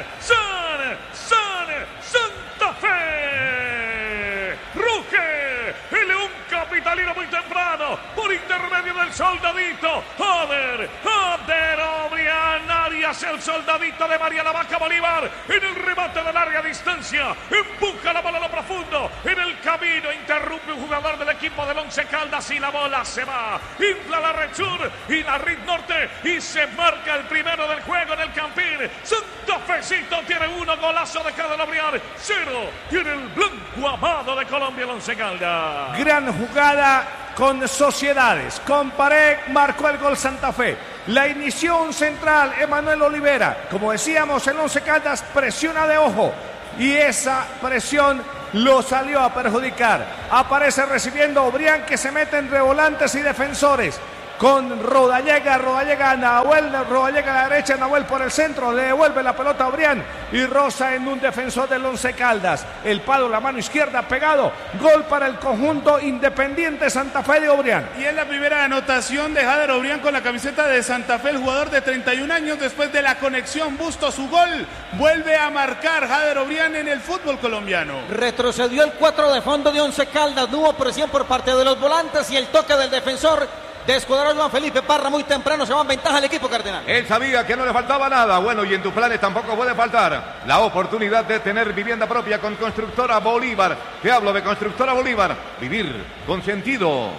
Santa Fe. Ruge el León capitalino muy temprano por intermedio del soldadito. Abder Obrián Arias, el soldadito de María la Vaca Bolívar en el remate de larga distancia. Empuja la bola a lo profundo. En el camino interrumpe un jugador del equipo del Once Caldas y la bola se va. Infla la red sur y la red norte y se marca el primero del juego en el Campín. Santa Fecito tiene 1, golazo de Jader Obrián, 0 tiene el blanco amado de Colombia, el Once Caldas. Gran jugada con Sociedades, con Pared marcó el gol Santa Fe. La inició un central, Emanuel Olivera. Como decíamos, el Once Caldas presiona de ojo y esa presión lo salió a perjudicar. Aparece recibiendo Obrián, que se mete entre volantes y defensores. Con Rodallega a Nahuel, Rodallega a la derecha, Nahuel por el centro, le devuelve la pelota a Obrián y roza en un defensor del Once Caldas. El palo, la mano izquierda pegado, gol para el conjunto Independiente Santa Fe de Obrián. Y es la primera anotación de Jader Obrián con la camiseta de Santa Fe, el jugador de 31 años, después de la conexión Busto, su gol, vuelve a marcar Jader Obrián en el fútbol colombiano. Retrocedió el 4 de fondo de Once Caldas, no hubo presión por parte de los volantes y el toque del defensor descuadró Juan Felipe Parra muy temprano, se va en ventaja el equipo cardenal. Él sabía que no le faltaba nada. Bueno, y en tus planes tampoco puede faltar la oportunidad de tener vivienda propia con Constructora Bolívar. Te hablo de Constructora Bolívar. Vivir con sentido.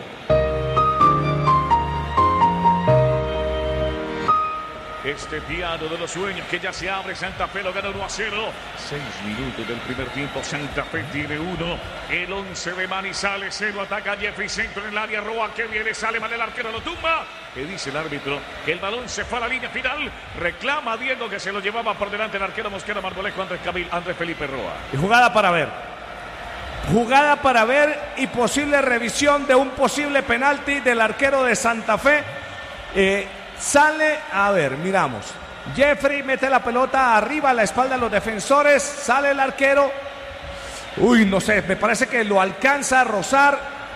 Este piano de los sueños que ya se abre. Santa Fe lo gana 1-0. 6 minutos del primer tiempo. Santa Fe tiene 1. El 11 de Manizales 0. Ataca Jeffrey, centro en el área. Roa que viene, sale mal el arquero, lo tumba. ¿Qué dice el árbitro? Que el balón se fue a la línea final. Reclama a Diego, que se lo llevaba por delante el arquero Mosquera Marmolejo, Andrés Felipe Roa. Y jugada para ver. Jugada para ver y posible revisión de un posible penalti del arquero de Santa Fe. Sale, a ver, miramos. Jeffrey mete la pelota arriba a la espalda de los defensores. Sale el arquero. Uy, no sé, me parece que lo alcanza a rozar.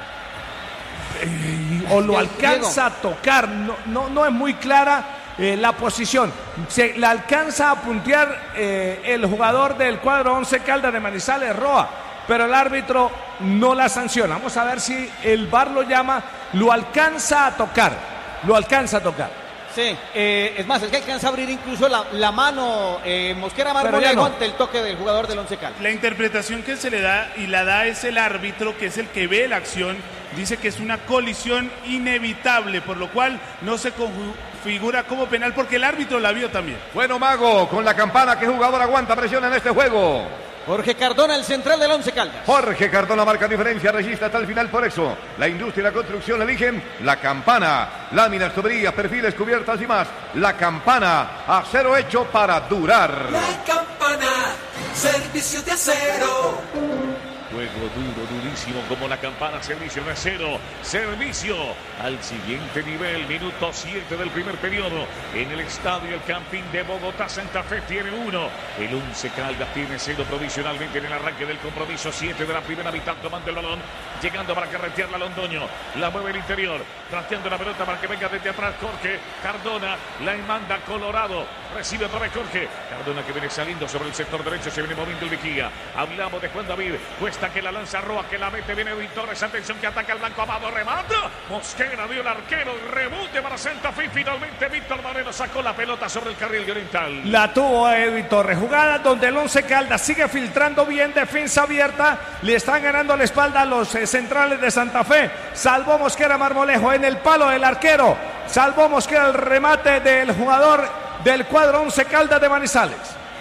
O lo alcanza a tocar. No es muy clara la posición. Se la alcanza a puntear el jugador del cuadro Once Caldas de Manizales, Roa. Pero el árbitro no la sanciona. Vamos a ver si el VAR lo llama. Lo alcanza a tocar. Lo alcanza a tocar. Sí, es más, es que alcanza a abrir incluso la mano Mosquera Marmolejo ante el toque del jugador del Once Caldas. La interpretación que se le da y la da es el árbitro, que es el que ve la acción. Dice que es una colisión inevitable, por lo cual no se configura como penal porque el árbitro la vio también. Bueno, Mago, con la campana, ¿qué jugador aguanta presión en este juego? Jorge Cardona, el central del Once Caldas. Jorge Cardona marca diferencia, resiste hasta el final, por eso la industria y la construcción eligen la campana. Láminas, tuberías, perfiles, cubiertas y más. La campana, acero hecho para durar. La campana, servicio de acero. Juego duro, durísimo como la campana, servicio de acero, servicio al siguiente nivel. Minuto 7 del primer periodo en el estadio El Campín de Bogotá. Santa Fe tiene 1, el Once Caldas tiene 0 provisionalmente en el arranque del compromiso. 7 de la primera mitad, tomando el balón, llegando para carretearla Londoño, la mueve el interior, trasteando la pelota para que venga desde atrás Jorge Cardona, la manda Colorado, recibe otra vez Jorge Cardona, que viene saliendo sobre el sector derecho, se viene moviendo el Vigía. Hablamos de Juan David, cuesta que la lanza Roa, que la mete, viene Edwin Torres, atención que ataca el blanco amado, remata, Mosquera dio el arquero, rebote para Santa Fe, finalmente Víctor Moreno sacó la pelota sobre el carril de oriental. La tuvo Edwin Torres, jugada donde el Once Caldas sigue filtrando bien, defensa abierta, le están ganando la espalda a los centrales de Santa Fe, salvó Mosquera Marmolejo en el palo del arquero, salvó Mosquera el remate del jugador del cuadro Once Caldas de Manizales.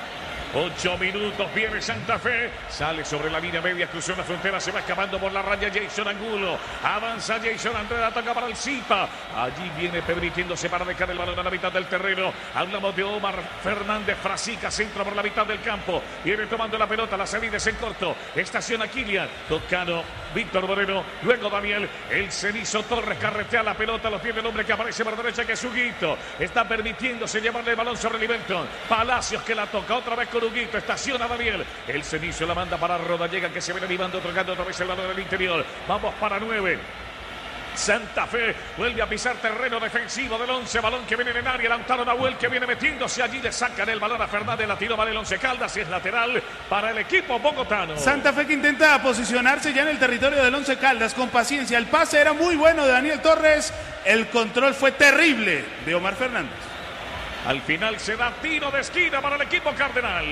8 minutos, viene Santa Fe, sale sobre la línea media, cruzó la frontera, se va escapando por la raya Jason Angulo, avanza Jason Andrea, ataca para el Zipa, allí viene permitiéndose para dejar el balón a la mitad del terreno. Hablamos de Omar Fernández Frasica, centro por la mitad del campo, viene tomando la pelota, la salida es en corto, estaciona Kilian, Toscano, Víctor Moreno, luego Daniel, el Cenizo Torres carretea la pelota, lo tiene el hombre que aparece por derecha, que es Huguito, está permitiéndose llevarle el balón sobre Liverton, Palacios que la toca otra vez con Huguito, estaciona Daniel, el Cenizo la manda para Rodallega, que se viene animando, tocando otra vez el balón del interior. Vamos para 9. Santa Fe vuelve a pisar terreno defensivo del Once, balón que viene en el área, Lautaro Nahuel que viene metiéndose allí, le sacan el balón a Fernández, la tiró, vale el Once Caldas y es lateral para el equipo bogotano. Santa Fe que intenta posicionarse ya en el territorio del Once Caldas con paciencia, el pase era muy bueno de Daniel Torres, el control fue terrible de Omar Fernández. Al final se da tiro de esquina para el equipo cardenal.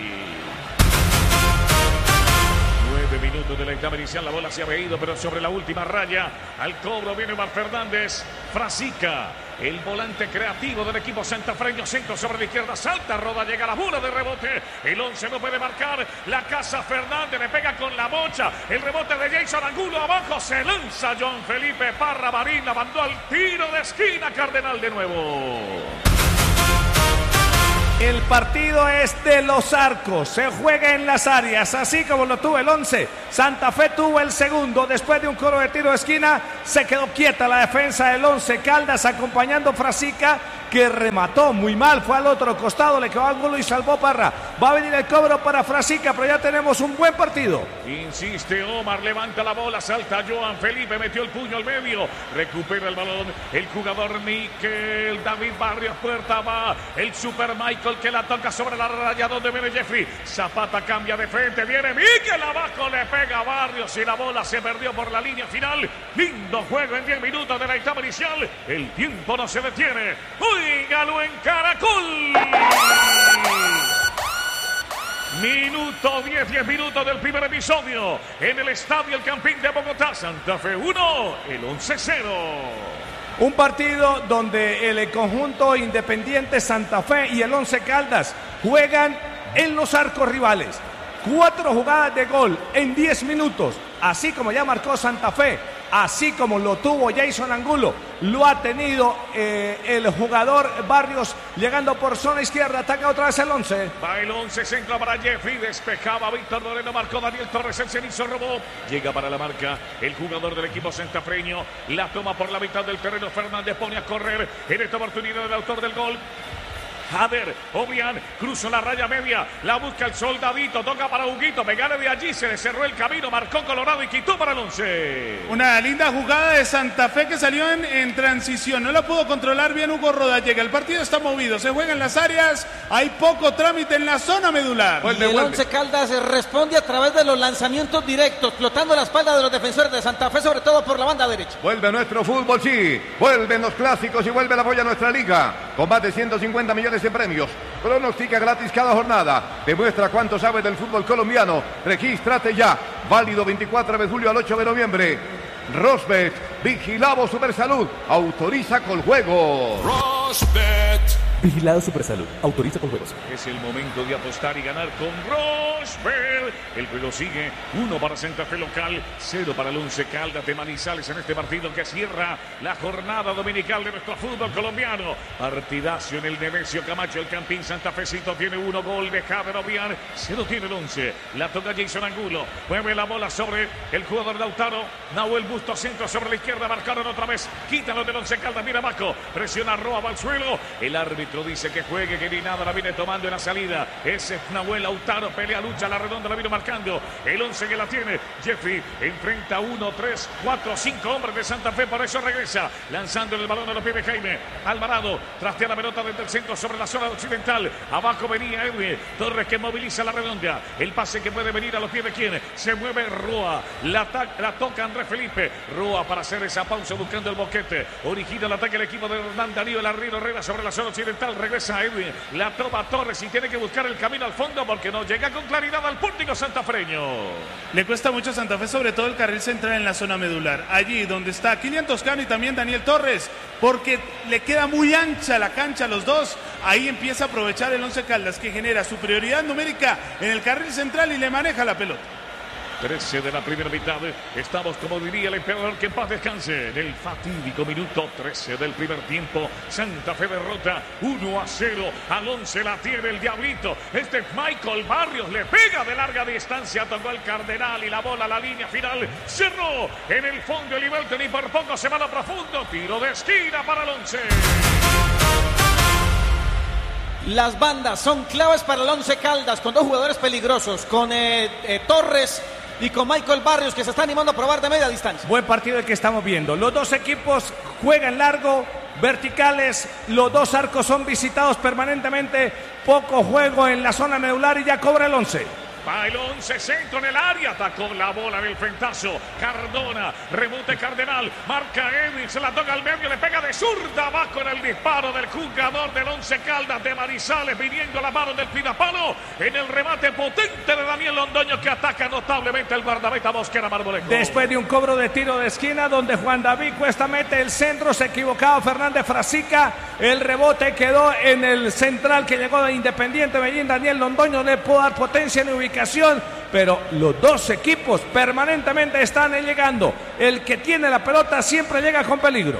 9 minutos de la etapa inicial, la bola se había ido, pero sobre la última raya, al cobro viene Omar Fernández, Frasica, el volante creativo del equipo santafreño, centro sobre la izquierda, salta, roda, llega a la bola de rebote, el Once no puede marcar, la casa Fernández, le pega con la bocha, el rebote de Jason Angulo, abajo se lanza Joan Felipe Parra, Marín la mandó al tiro de esquina, Cardenal de nuevo. El partido es de los arcos, se juega en las áreas, así como lo tuvo el Once. Santa Fe tuvo el segundo, después de un coro de tiro de esquina, se quedó quieta la defensa del Once Caldas, acompañando Frasica, que remató muy mal, fue al otro costado, le quedó ángulo y salvó Parra. Va a venir el cobro para Frasica, pero ya tenemos un buen partido. Insiste Omar, levanta la bola, salta Joan Felipe, metió el puño al medio, recupera el balón, el jugador Miquel David Barrios, puerta va, el Super Michael que la toca sobre la raya donde viene Jeffrey, Zapata cambia de frente, viene Miquel abajo, le pega a Barrios y la bola se perdió por la línea final. Lindo juego en 10 minutos de la etapa inicial, el tiempo no se detiene. Óigalo en Caracol. Minuto 10 minutos del primer episodio en el Estadio El Campín de Bogotá. Santa Fe 1, el Once 0. Un partido donde el conjunto Independiente Santa Fe y el Once Caldas juegan en los arcos rivales. 4 jugadas de gol en 10 minutos, así como ya marcó Santa Fe, así como lo tuvo Jason Angulo, lo ha tenido el jugador Barrios, llegando por zona izquierda, ataca otra vez el Once. Va el Once, centro para Jeffrey, despejaba Víctor Moreno, marcó Daniel Torres, el cenizo robó, llega para la marca el jugador del equipo santafreño, la toma por la mitad del terreno, Fernández pone a correr, en esta oportunidad el autor del gol. Jader, Obian, cruza la raya media, la busca el soldadito, toca para Huguito, pegale de allí, se le cerró el camino, marcó Colorado y quitó para el Once. Una linda jugada de Santa Fe que salió en transición, no la pudo controlar bien Hugo Rodallega, el partido está movido, se juega en las áreas, hay poco trámite en la zona medular. Y el Once Caldas responde a través de los lanzamientos directos, explotando la espalda de los defensores de Santa Fe, sobre todo por la banda derecha. Vuelve nuestro fútbol, sí, vuelven los clásicos y vuelve el apoyo a nuestra liga, con más de 150 millones de premios. Pronostica gratis cada jornada. Demuestra cuánto sabes del fútbol colombiano. Regístrate ya. Válido 24 de julio al 8 de noviembre. Rosbet, Vigilado Supersalud. Autoriza con juego. Rosbet. Vigilado Supersalud. Autoriza con juegos. Es el momento de apostar y ganar con Rosbet. El juego sigue. 1 para Santa Fe local, 0 para el Once Caldas de Manizales en este partido que cierra la jornada dominical de nuestro fútbol colombiano. Partidazo en el Nemesio Camacho. El Campín Santafecito tiene 1 gol de Jader Obian. 0 tiene el Once. La toca Jason Angulo. Mueve la bola sobre el jugador Lautaro. Nahuel Busto, centro sobre la izquierda. Marcaron otra vez. Quítalo del Once Caldas. Mira abajo. Presiona Roa, va al suelo. El árbitro dice que juegue, que ni nada, la viene tomando en la salida. Ese es Nahuel Lautaro, pelea, lucha, la redonda la vino marcando. El Once que la tiene. Jeffrey enfrenta 1, 3, 4, 5 hombres de Santa Fe, por eso regresa. Lanzando el balón a los pies de Jaime. Alvarado trastea la pelota desde el centro sobre la zona occidental. Abajo venía Edwin Torres que moviliza la redonda. El pase que puede venir a los pies de quien. Se mueve Roa. La toca Andrés Felipe. Roa para hacer esa pausa buscando el boquete. Origina el ataque el equipo de Hernán Darío. El arriero Herrera sobre la zona occidental. Regresa Edwin, la toma Torres y tiene que buscar el camino al fondo porque no llega con claridad al pórtico santafreño. Le cuesta mucho a Santa Fe, sobre todo el carril central en la zona medular, allí donde está Kylian Toscano y también Daniel Torres, porque le queda muy ancha la cancha a los dos. Ahí empieza a aprovechar el Once Caldas, que genera superioridad numérica en el carril central y le maneja la pelota. 13 de la primera mitad, estamos como diría el emperador, que en paz descanse, en el fatídico minuto 13 del primer tiempo. Santa Fe derrota 1-0 al Once, la tiene el Diablito. Este es Michael Barrios, le pega de larga distancia, tocó el Cardenal y la bola a la línea final, cerró en el fondo el Ibelton y por poco se va a lo profundo, tiro de esquina para el Once. Las bandas son claves para el Once Caldas, con 2 jugadores peligrosos, con Torres y con Michael Barrios, que se está animando a probar de media distancia. Buen partido el que estamos viendo. Los dos equipos juegan largo, verticales, los dos arcos son visitados permanentemente, poco juego en la zona medular y ya cobra el 11. Va el 11, centro en el área, atacó la bola en el frentazo, Cardona, rebote Cardenal, marca Edwin, se la toca al medio, le pega de zurda, va con el disparo del jugador del Once Caldas de Manizales, viniendo la mano del Pinapalo, en el remate potente de Daniel Londoño, que ataca notablemente el guardameta Mosquera Marmolejo. Después de un cobro de tiro de esquina, donde Juan David Cuesta mete el centro, se equivocaba Fernández Frasica, el rebote quedó en el central que llegó de Independiente Medellín, Daniel Londoño le pudo dar potencia en ubicación, pero los dos equipos permanentemente están llegando. El que tiene la pelota siempre llega con peligro.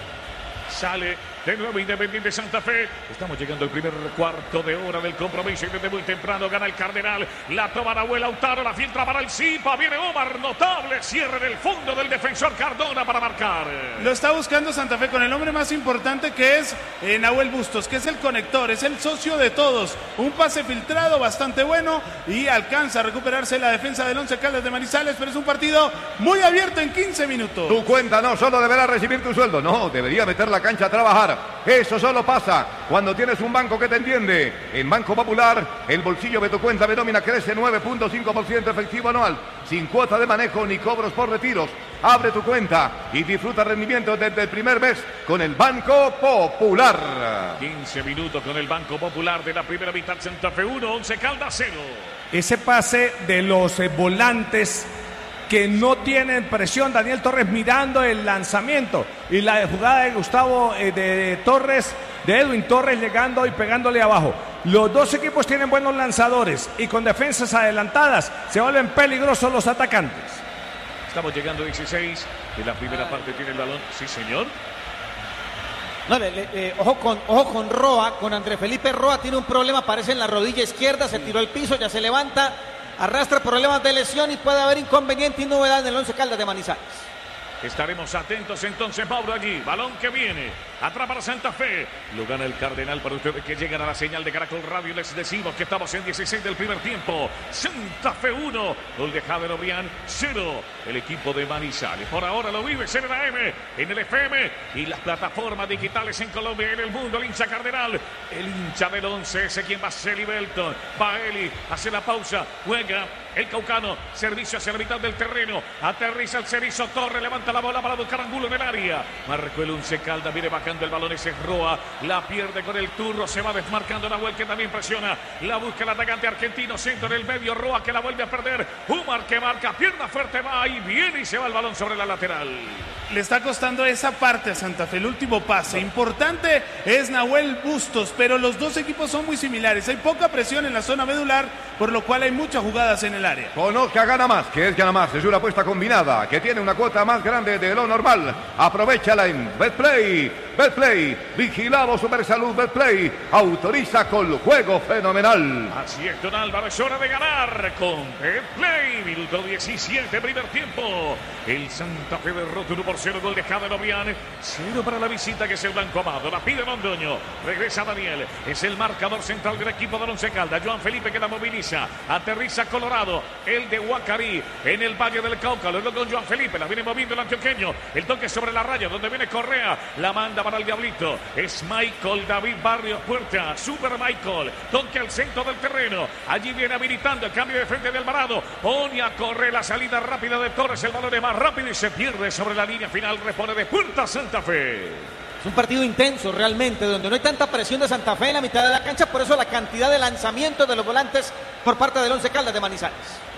Sale de nuevo Independiente Santa Fe. Estamos llegando al primer cuarto de hora del compromiso y desde muy temprano gana el Cardenal. La toma Nahuel Lautaro, la filtra para el Zipa. Viene Omar, notable cierre del fondo del defensor Cardona para marcar. Lo está buscando Santa Fe con el hombre más importante, que es Nahuel Bustos, que es el conector, es el socio de todos. Un pase filtrado bastante bueno y alcanza a recuperarse la defensa del Once Caldas de Manizales, pero es un partido muy abierto en 15 minutos. Tu cuenta no solo deberá recibir tu sueldo, no, debería meter la cancha a trabajar. Eso solo pasa cuando tienes un banco que te entiende. En Banco Popular, el bolsillo de tu cuenta de nómina crece 9.5% efectivo anual, sin cuota de manejo ni cobros por retiros. Abre tu cuenta y disfruta rendimientos desde el primer mes con el Banco Popular. 15 minutos con el Banco Popular de la primera mitad. Santa Fe 1, Once Caldas 0. Ese pase de los volantes que no tienen presión, Daniel Torres mirando el lanzamiento y la jugada de Gustavo de Edwin Torres llegando y pegándole abajo. Los dos equipos tienen buenos lanzadores y con defensas adelantadas se vuelven peligrosos los atacantes. Estamos llegando a 16 y la primera parte tiene el balón. Sí, señor. No, ojo con Roa, con André Felipe Roa, tiene un problema, parece en la rodilla izquierda, se tiró al piso, ya se levanta. Arrastra problemas de lesión y puede haber inconveniente y novedad en el Once Caldas de Manizales. Estaremos atentos entonces, Mauro, allí. Balón que viene. Atrapa a Santa Fe. Lo gana el Cardenal. Para ustedes que llegan a la señal de Caracol Radio, les decimos que estamos en 16 del primer tiempo. Santa Fe 1. Gol de Jader Obrián 0. El equipo de Manizales. Por ahora lo vive en la M, en el FM y las plataformas digitales en Colombia y en el mundo. El hincha Cardenal. El hincha del 11. Ese quien va a ser Belton. Baeli hace la pausa. Juega el Caucano. Servicio hacia la mitad del terreno. Aterriza el Cerizo Torre. Levanta la bola para buscar ángulo en el área. Marcó el Once Caldas. Viene bajando el balón. Ese es Roa. La pierde con el turno. Se va desmarcando Nahuel, que también presiona. La busca el atacante argentino. Centro en el medio. Roa, que la vuelve a perder. Umar, que marca. Pierna fuerte. Va y viene y se va el balón sobre la lateral. Le está costando esa parte a Santa Fe, el último pase. Importante es Nahuel Bustos, pero los dos equipos son muy similares. Hay poca presión en la zona medular, por lo cual hay muchas jugadas en el área. Conozca Gana Más, que es Gana Más, es una apuesta combinada que tiene una cuota más grande de lo normal. Aprovéchala en Betplay. Betplay, vigilado Supersalud. Betplay autoriza con juego fenomenal. Así es, Don Álvaro, es hora de ganar con Betplay. Minuto 17, primer tiempo. El Santa Fe derrota 1-0, gol de Jader Obrián. 0 para la visita, que es el Blanco Amado. La pide Londoño. Regresa Daniel. Es el marcador central del equipo de Once Caldas. Joan Felipe, que la moviliza. Aterriza Colorado. El de Huacarí en el Valle del Cauca. Luego con Joan Felipe. La viene moviendo el antioqueño. El toque sobre la raya, donde viene Correa. La manda para el Diablito. Es Michael David Barrios Puerta. Super Michael. Toque al centro del terreno. Allí viene habilitando el cambio de frente de Alvarado. Pone a correr la salida rápida de Torres. El balón es más rápido y se pierde sobre la línea final. Repone de Puerta Santa Fe. Es un partido intenso realmente, donde no hay tanta presión de Santa Fe en la mitad de la cancha, por eso la cantidad de lanzamientos de los volantes por parte del Once Caldas de Manizales.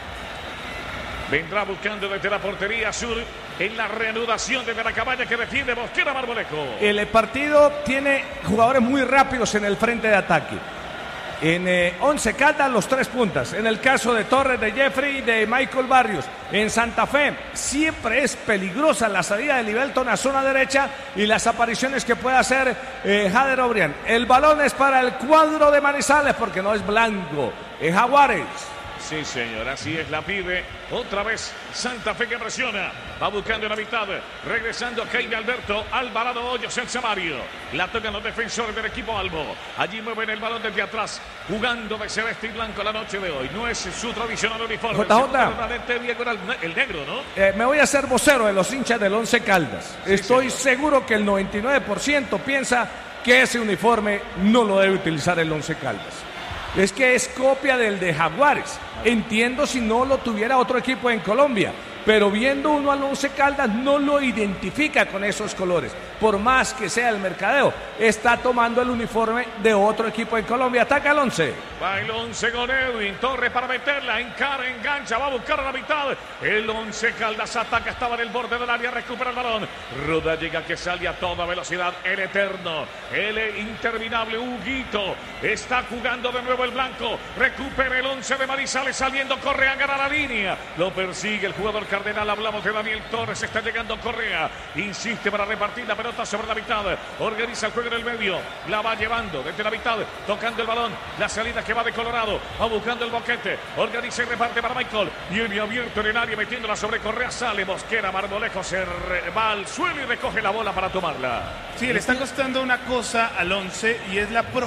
Vendrá buscando desde la portería sur en la reanudación desde la cabaña que defiende Mosquera Marmolejo. El partido tiene jugadores muy rápidos en el frente de ataque. En Once Caldas los tres puntas. En el caso de Torres, de Jeffrey y de Michael Barrios. En Santa Fe siempre es peligrosa la salida de Libelton a zona derecha y las apariciones que puede hacer Jader Obrián. El balón es para el cuadro de Manizales porque no es blanco, es Jaguares. Sí, señor, así es, la pide. Otra vez Santa Fe que presiona. Va buscando en la mitad. Regresando Keime Alberto. Alvarado Hoyos, el Samario. La tocan los defensores del equipo Albo. Allí mueven el balón desde atrás. Jugando de celeste y blanco la noche de hoy. No es su tradicional uniforme. El negro, ¿no? Me voy a hacer vocero de los hinchas del Once Caldas. Sí, Estoy señor. seguro que el 99% piensa que ese uniforme no lo debe utilizar el Once Caldas. Es que es copia del de Jaguares. Entiendo si no lo tuviera otro equipo en Colombia, pero viendo uno al Once Caldas no lo identifica con esos colores. Por más que sea el mercadeo, está tomando el uniforme de otro equipo en Colombia. Ataca el Once. Va el Once con Edwin Torres para meterla, encara, engancha, va a buscar a la mitad. El Once Caldas ataca, estaba en el borde del área, recupera el balón. Ruda llega que sale a toda velocidad. El eterno, el interminable Huguito. Está jugando de nuevo el blanco. Recupera el Once de Manizales saliendo. Correa gana la línea. Lo persigue el jugador Cardenal. Hablamos de Daniel Torres. Está llegando Correa. Insiste para repartir la pelota sobre la mitad. Organiza el juego en el medio. La va llevando desde la mitad. Tocando el balón. La salida que va de Colorado. Va buscando el boquete. Organiza y reparte para Michael. Viene abierto en el área metiéndola sobre Correa. Sale Mosquera. Marmolejo se va al suelo y recoge la bola para tomarla. Sí, le está costando una cosa al Once y es la